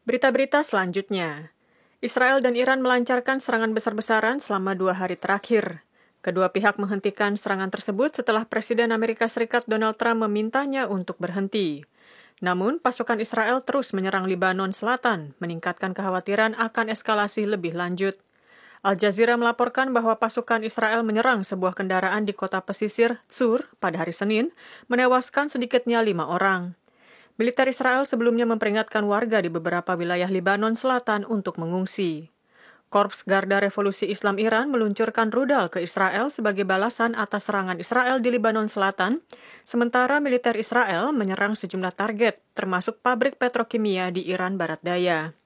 Berita-berita selanjutnya. Israel dan Iran melancarkan serangan besar-besaran selama 2 hari terakhir. Kedua pihak menghentikan serangan tersebut setelah Presiden Amerika Serikat Donald Trump memintanya untuk berhenti. Namun, pasukan Israel terus menyerang Libanon Selatan, meningkatkan kekhawatiran akan eskalasi lebih lanjut. Al Jazeera melaporkan bahwa pasukan Israel menyerang sebuah kendaraan di kota pesisir Tsur pada hari Senin, menewaskan sedikitnya 5 orang. Militer Israel sebelumnya memperingatkan warga di beberapa wilayah Libanon Selatan untuk mengungsi. Korps Garda Revolusi Islam Iran meluncurkan rudal ke Israel sebagai balasan atas serangan Israel di Libanon Selatan, sementara militer Israel menyerang sejumlah target, termasuk pabrik petrokimia di Iran Barat Daya.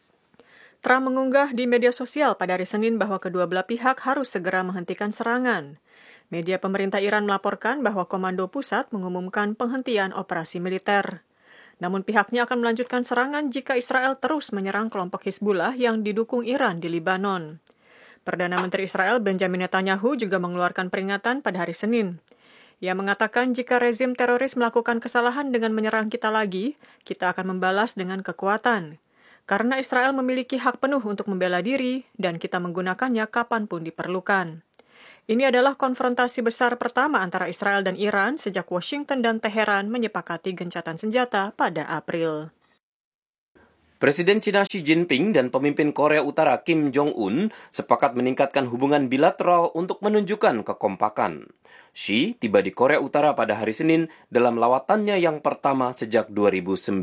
Trump mengunggah di media sosial pada hari Senin bahwa kedua belah pihak harus segera menghentikan serangan. Media pemerintah Iran melaporkan bahwa Komando Pusat mengumumkan penghentian operasi militer. Namun pihaknya akan melanjutkan serangan jika Israel terus menyerang kelompok Hizbullah yang didukung Iran di Libanon. Perdana Menteri Israel Benjamin Netanyahu juga mengeluarkan peringatan pada hari Senin. Ia mengatakan jika rezim teroris melakukan kesalahan dengan menyerang kita lagi, kita akan membalas dengan kekuatan. Karena Israel memiliki hak penuh untuk membela diri dan kita menggunakannya kapanpun diperlukan. Ini adalah konfrontasi besar pertama antara Israel dan Iran sejak Washington dan Teheran menyepakati gencatan senjata pada April. Presiden China Xi Jinping dan pemimpin Korea Utara Kim Jong-un sepakat meningkatkan hubungan bilateral untuk menunjukkan kekompakan. Xi tiba di Korea Utara pada hari Senin dalam lawatannya yang pertama sejak 2019.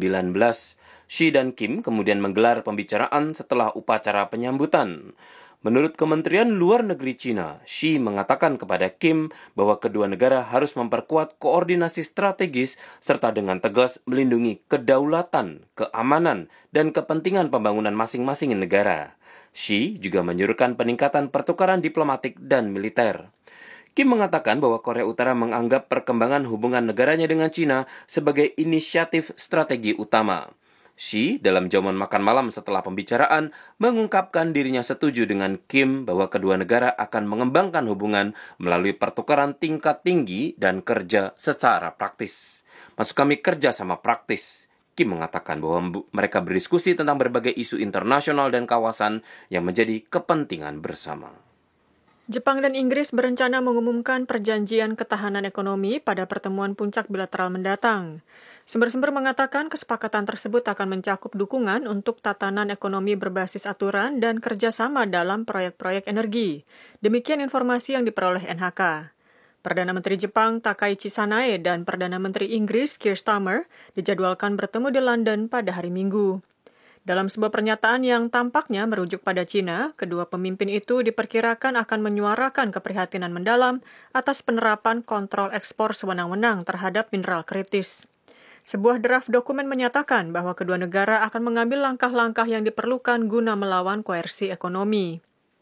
Xi dan Kim kemudian menggelar pembicaraan setelah upacara penyambutan. Menurut Kementerian Luar Negeri China, Xi mengatakan kepada Kim bahwa kedua negara harus memperkuat koordinasi strategis serta dengan tegas melindungi kedaulatan, keamanan, dan kepentingan pembangunan masing-masing negara. Xi juga menyuruhkan peningkatan pertukaran diplomatik dan militer. Kim mengatakan bahwa Korea Utara menganggap perkembangan hubungan negaranya dengan China sebagai inisiatif strategi utama. Xi dalam jamuan makan malam setelah pembicaraan mengungkapkan dirinya setuju dengan Kim bahwa kedua negara akan mengembangkan hubungan melalui pertukaran tingkat tinggi dan kerja secara praktis. Maksud kami kerja sama praktis. Kim mengatakan bahwa mereka berdiskusi tentang berbagai isu internasional dan kawasan yang menjadi kepentingan bersama. Jepang dan Inggris berencana mengumumkan perjanjian ketahanan ekonomi pada pertemuan puncak bilateral mendatang. Sumber-sumber mengatakan kesepakatan tersebut akan mencakup dukungan untuk tatanan ekonomi berbasis aturan dan kerjasama dalam proyek-proyek energi. Demikian informasi yang diperoleh NHK. Perdana Menteri Jepang Takaichi Sanae dan Perdana Menteri Inggris Keir Starmer dijadwalkan bertemu di London pada hari Minggu. Dalam sebuah pernyataan yang tampaknya merujuk pada China, kedua pemimpin itu diperkirakan akan menyuarakan keprihatinan mendalam atas penerapan kontrol ekspor sewenang-wenang terhadap mineral kritis. Sebuah draft dokumen menyatakan bahwa kedua negara akan mengambil langkah-langkah yang diperlukan guna melawan koersi ekonomi.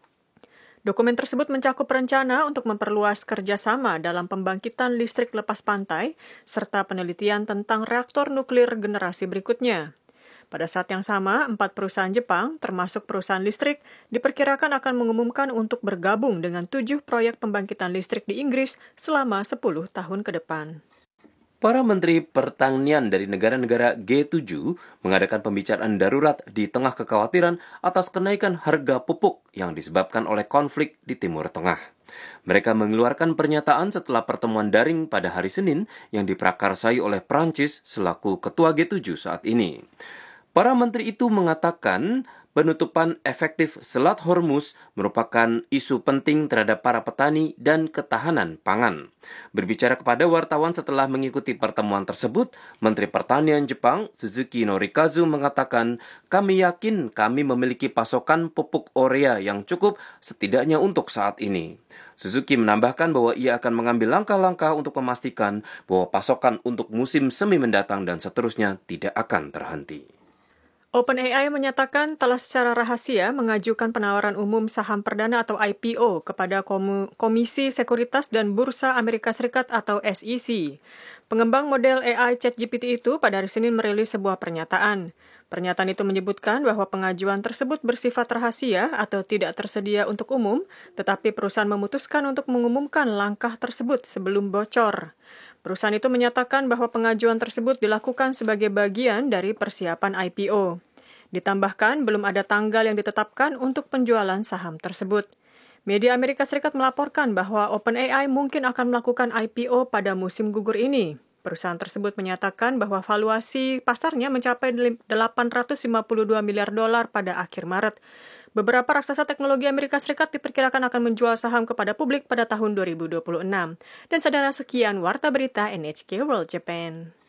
Dokumen tersebut mencakup rencana untuk memperluas kerjasama dalam pembangkitan listrik lepas pantai, serta penelitian tentang reaktor nuklir generasi berikutnya. Pada saat yang sama, 4 perusahaan Jepang, termasuk perusahaan listrik, diperkirakan akan mengumumkan untuk bergabung dengan 7 proyek pembangkitan listrik di Inggris selama 10 tahun ke depan. Para menteri pertanian dari negara-negara G7 mengadakan pembicaraan darurat di tengah kekhawatiran atas kenaikan harga pupuk yang disebabkan oleh konflik di Timur Tengah. Mereka mengeluarkan pernyataan setelah pertemuan daring pada hari Senin yang diprakarsai oleh Prancis selaku ketua G7 saat ini. Para menteri itu mengatakan penutupan efektif Selat Hormuz merupakan isu penting terhadap para petani dan ketahanan pangan. Berbicara kepada wartawan setelah mengikuti pertemuan tersebut, Menteri Pertanian Jepang Suzuki Norikazu mengatakan, "Kami yakin kami memiliki pasokan pupuk urea yang cukup setidaknya untuk saat ini." Suzuki menambahkan bahwa ia akan mengambil langkah-langkah untuk memastikan bahwa pasokan untuk musim semi mendatang dan seterusnya tidak akan terhenti. OpenAI menyatakan telah secara rahasia mengajukan penawaran umum saham perdana atau IPO kepada Komisi Sekuritas dan Bursa Amerika Serikat atau SEC. Pengembang model AI ChatGPT itu pada hari Senin merilis sebuah pernyataan. Pernyataan itu menyebutkan bahwa pengajuan tersebut bersifat rahasia atau tidak tersedia untuk umum, tetapi perusahaan memutuskan untuk mengumumkan langkah tersebut sebelum bocor. Perusahaan itu menyatakan bahwa pengajuan tersebut dilakukan sebagai bagian dari persiapan IPO. Ditambahkan, belum ada tanggal yang ditetapkan untuk penjualan saham tersebut. Media Amerika Serikat melaporkan bahwa OpenAI mungkin akan melakukan IPO pada musim gugur ini. Perusahaan tersebut menyatakan bahwa valuasi pasarnya mencapai 852 miliar dolar pada akhir Maret. Beberapa raksasa teknologi Amerika Serikat diperkirakan akan menjual saham kepada publik pada tahun 2026. Dan saudara, sekian Warta Berita NHK World Japan.